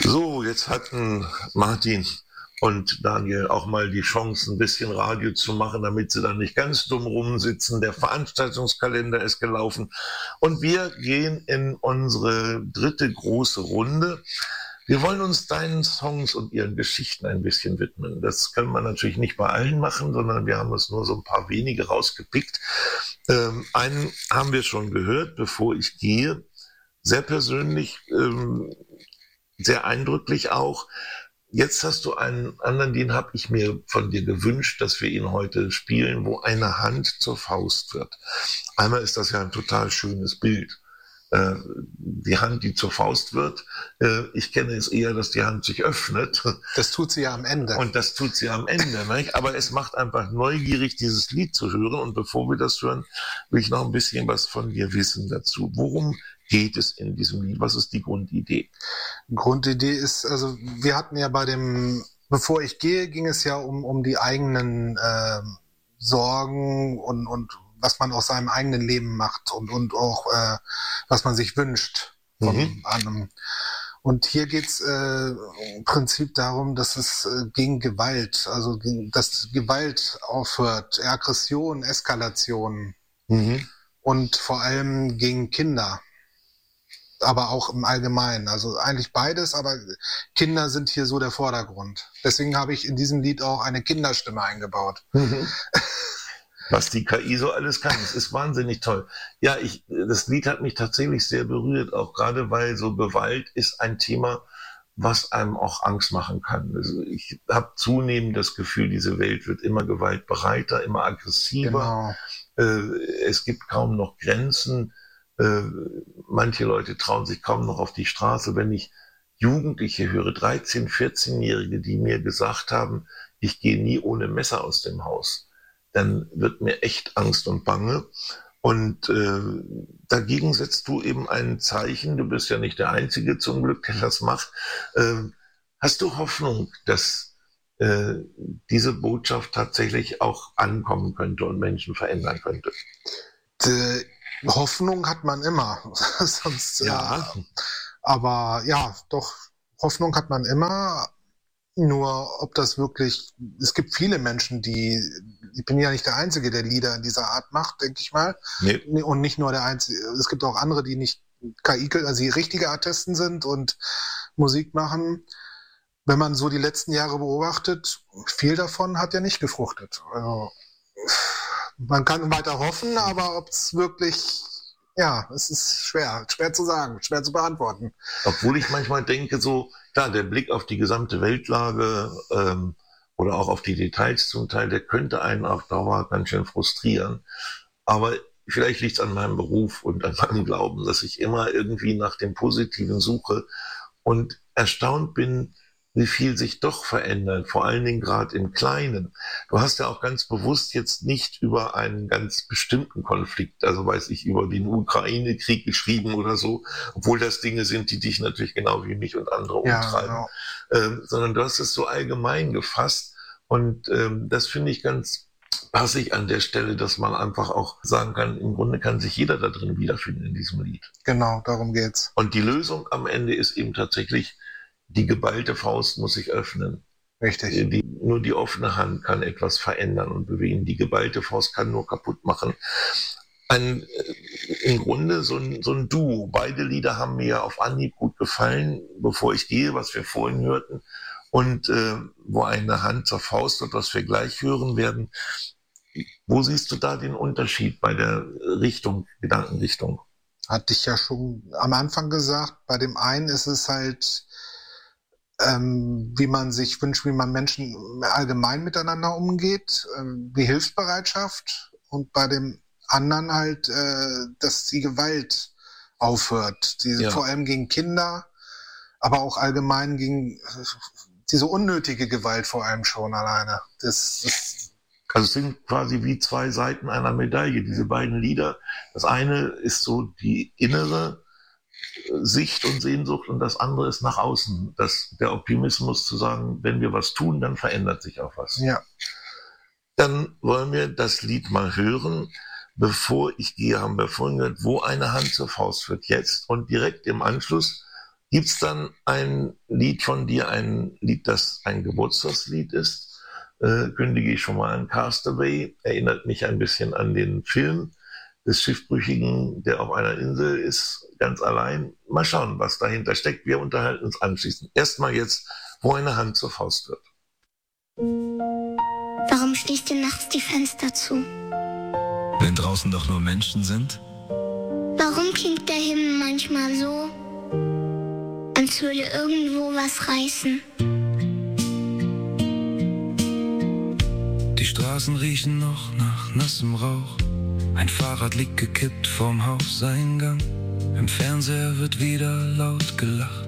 So, jetzt hatten Martin und Daniel auch mal die Chance, ein bisschen Radio zu machen, damit sie dann nicht ganz dumm rumsitzen. Der Veranstaltungskalender ist gelaufen und wir gehen in unsere dritte große Runde. Wir wollen uns deinen Songs und ihren Geschichten ein bisschen widmen. Das können wir natürlich nicht bei allen machen, sondern wir haben uns nur so ein paar wenige rausgepickt. Einen haben wir schon gehört, bevor ich gehe. Sehr persönlich, sehr eindrücklich auch. Jetzt hast du einen anderen, den habe ich mir von dir gewünscht, dass wir ihn heute spielen, wo eine Hand zur Faust wird. Einmal ist das ja ein total schönes Bild. Die Hand, die zur Faust wird. Ich kenne es eher, dass die Hand sich öffnet. Das tut sie ja am Ende. Und das tut sie am Ende. Nicht? Aber es macht einfach neugierig, dieses Lied zu hören. Und bevor wir das hören, will ich noch ein bisschen was von dir wissen dazu. Worum geht es in diesem Lied? Was ist die Grundidee? Grundidee ist, also wir hatten ja bei dem Bevor ich gehe, ging es ja um die eigenen Sorgen und was man aus seinem eigenen Leben macht und auch was man sich wünscht von einem. Und hier geht's im Prinzip darum, dass es gegen Gewalt, also dass Gewalt aufhört, Aggression, Eskalation und vor allem gegen Kinder. Aber auch im Allgemeinen. Also eigentlich beides, aber Kinder sind hier so der Vordergrund. Deswegen habe ich in diesem Lied auch eine Kinderstimme eingebaut. Was die KI so alles kann, das ist wahnsinnig toll. Ja, das Lied hat mich tatsächlich sehr berührt, auch gerade weil so Gewalt ist ein Thema, was einem auch Angst machen kann. Also ich habe zunehmend das Gefühl, diese Welt wird immer gewaltbereiter, immer aggressiver. Genau. Es gibt kaum noch Grenzen. Manche Leute trauen sich kaum noch auf die Straße. Wenn ich Jugendliche höre, 13-, 14-Jährige, die mir gesagt haben, ich gehe nie ohne Messer aus dem Haus, dann wird mir echt Angst und Bange. Und dagegen setzt du eben ein Zeichen. Du bist ja nicht der Einzige zum Glück, der das macht. Hast du Hoffnung, dass diese Botschaft tatsächlich auch ankommen könnte und Menschen verändern könnte? Hoffnung hat man immer. Sonst, ja. Aber ja, doch, Hoffnung hat man immer. Nur ob das wirklich, es gibt viele Menschen, ich bin ja nicht der Einzige, der Lieder in dieser Art macht, denke ich mal. Nee. Und nicht nur der Einzige, es gibt auch andere, die nicht KI, also die richtige Artisten sind und Musik machen. Wenn man so die letzten Jahre beobachtet, viel davon hat ja nicht gefruchtet. Also, man kann weiter hoffen, aber ob es wirklich, ja, es ist schwer zu sagen, schwer zu beantworten. Obwohl ich manchmal denke, so, klar, der Blick auf die gesamte Weltlage oder auch auf die Details zum Teil, der könnte einen auf Dauer ganz schön frustrieren. Aber vielleicht liegt es an meinem Beruf und an meinem Glauben, dass ich immer irgendwie nach dem Positiven suche und erstaunt bin, wie viel sich doch verändert, vor allen Dingen gerade im Kleinen. Du hast ja auch ganz bewusst jetzt nicht über einen ganz bestimmten Konflikt, also weiß ich, über den Ukraine-Krieg geschrieben oder so, obwohl das Dinge sind, die dich natürlich genau wie mich und andere umtreiben, genau. Sondern du hast es so allgemein gefasst und das finde ich ganz passig an der Stelle, dass man einfach auch sagen kann, im Grunde kann sich jeder da drin wiederfinden in diesem Lied. Genau, darum geht's. Und die Lösung am Ende ist eben tatsächlich, die geballte Faust muss sich öffnen. Richtig. Nur die offene Hand kann etwas verändern und bewegen. Die geballte Faust kann nur kaputt machen. Im Grunde so ein Duo. Beide Lieder haben mir ja auf Anhieb gut gefallen, bevor ich gehe, was wir vorhin hörten. Und wo eine Hand zur Faust wird, was wir gleich hören werden. Wo siehst du da den Unterschied bei der Gedankenrichtung? Hatte ich ja schon am Anfang gesagt. Bei dem einen ist es halt, wie man sich wünscht, wie man Menschen allgemein miteinander umgeht, die Hilfsbereitschaft, und bei dem anderen halt, dass die Gewalt aufhört, vor allem gegen Kinder, aber auch allgemein gegen diese unnötige Gewalt vor allem schon alleine. Also es sind quasi wie zwei Seiten einer Medaille, diese beiden Lieder. Das eine ist so die innere Sicht und Sehnsucht und das andere ist nach außen. Der Optimismus zu sagen, wenn wir was tun, dann verändert sich auch was. Ja. Dann wollen wir das Lied mal hören. Bevor ich gehe, haben wir vorhin gehört, wo eine Hand zur Faust wird jetzt. Und direkt im Anschluss Gibt's dann ein Lied von dir, ein Lied, das ein Geburtstagslied ist? Kündige ich schon mal an. Castaway erinnert mich ein bisschen an den Film des Schiffbrüchigen, der auf einer Insel ist, ganz allein. Mal schauen, was dahinter steckt. Wir unterhalten uns anschließend. Erstmal jetzt, wo eine Hand zur Faust wird. Warum schließt ihr nachts die Fenster zu? Wenn draußen doch nur Menschen sind? Warum klingt der Himmel manchmal so, als würde irgendwo was reißen? Die Straßen riechen noch nach nassem Rauch. Ein Fahrrad liegt gekippt vorm Hauseingang. Im Fernseher wird wieder laut gelacht.